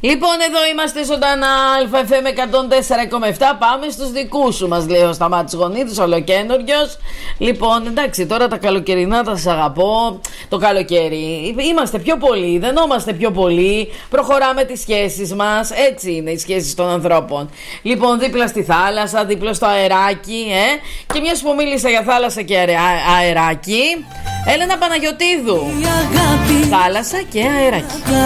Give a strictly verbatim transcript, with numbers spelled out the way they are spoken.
Λοιπόν, εδώ είμαστε ζωντανά, ΑΕΦ εκατόν τέσσερα κόμμα επτά. Πάμε στους δικούς σου, μας λέει ο Σταμάτης Γονίδης, ολοκένουργιος. Λοιπόν, εντάξει, τώρα τα καλοκαιρινά τα σας αγαπώ. Το καλοκαίρι είμαστε πιο πολλοί, δεν είμαστε πιο πολλοί. Προχωράμε τις σχέσεις μας. Έτσι είναι οι σχέσεις των ανθρώπων. Λοιπόν, δίπλα στη θάλασσα, δίπλα στο αεράκι, ε? Και μιας που μίλησα για θάλασσα και αεράκι, Έλενα Παναγιωτίδου. Θάλασσα και αεράκι.